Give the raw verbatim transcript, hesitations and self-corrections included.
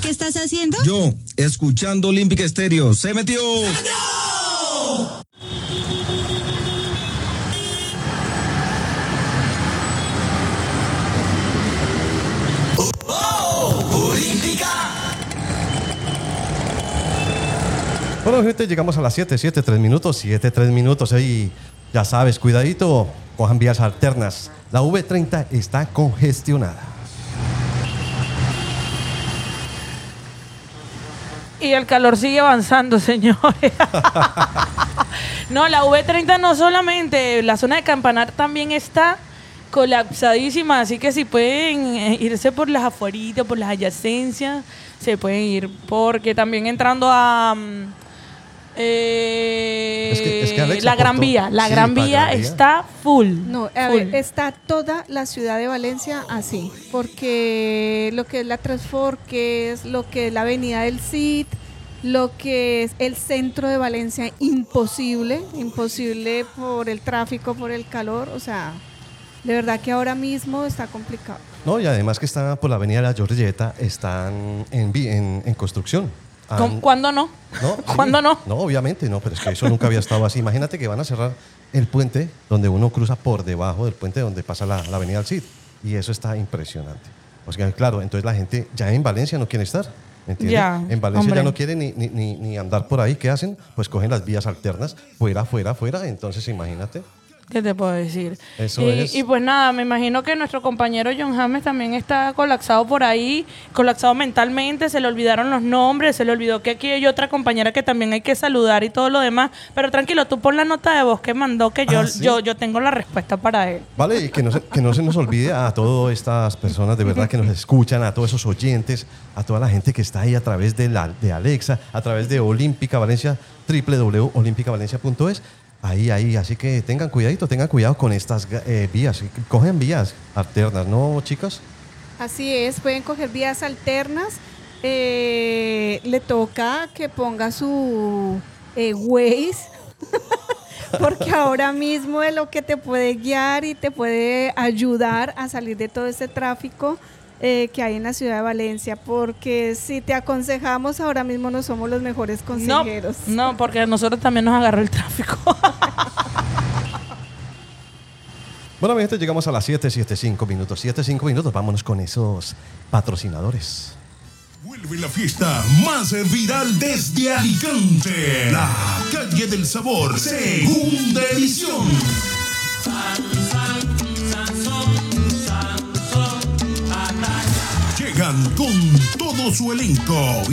¿Qué estás haciendo? Yo, escuchando Olímpica Estéreo. ¡Se metió! ¡Se metió! Bueno, gente, llegamos a las siete, siete, tres minutos, siete, tres minutos. Y ya sabes, cuidadito, cojan vías alternas. La V treinta está congestionada. Y el calor sigue avanzando, señores. No, la V treinta no solamente, la zona de Campanar también está colapsadísima, así que si pueden irse por las afueritas, por las adyacencias, se pueden ir, porque también entrando a... Eh, es que, es que Alexa la Gran cortó. Vía, la Sí, Gran la Vía Gran Vía. está full. No, a full. ver, está toda la ciudad de Valencia así, porque lo que es la Transforques, lo que es la avenida del Cid, lo que es el centro de Valencia, imposible, imposible por el tráfico, por el calor, o sea, de verdad que ahora mismo está complicado. No, y además que está por la avenida La Giorgetta, están en, vi- en, en construcción. Han- ¿Cuándo no? ¿No? Sí. ¿Cuándo no? No, obviamente no, pero es que eso nunca había estado así. Imagínate que van a cerrar el puente donde uno cruza por debajo del puente donde pasa la, la avenida del Cid. Y eso está impresionante. O sea, claro, entonces la gente ya en Valencia no quiere estar. ¿Entiendes? Ya, en Valencia hombre. ya no quiere ni, ni, ni, ni andar por ahí. ¿Qué hacen? Pues cogen las vías alternas, fuera, fuera, fuera. Entonces, imagínate. ¿Qué te puedo decir? Eso y, es. y pues nada, me imagino que nuestro compañero John James también está colapsado por ahí, colapsado mentalmente, se le olvidaron los nombres, se le olvidó que aquí hay otra compañera que también hay que saludar y todo lo demás. Pero tranquilo, tú pon la nota de voz que mandó, que yo, Ah, ¿sí? yo, yo tengo la respuesta para él. Vale, y que no, se, que no se nos olvide a todas estas personas de verdad que nos escuchan, a todos esos oyentes, a toda la gente que está ahí a través de, la, de Alexa, a través de Olímpica Valencia, doble u doble u doble u punto olímpica valencia punto es. Ahí, ahí, así que tengan cuidadito, tengan cuidado con estas eh, vías. Cogen vías alternas, ¿no, chicas? Así es, pueden coger vías alternas. Eh, le toca que ponga su eh, Waze, porque ahora mismo es lo que te puede guiar y te puede ayudar a salir de todo ese tráfico eh, que hay en la ciudad de Valencia, porque si te aconsejamos, ahora mismo no somos los mejores No, consejeros. no, porque a nosotros también nos agarró el tráfico. Bueno, mi gente, llegamos a las siete, siete, cinco minutos. siete, cinco minutos, vámonos con esos patrocinadores. Vuelve la fiesta más viral desde Alicante. La Calle del Sabor, segunda edición. Llegan con todo su elenco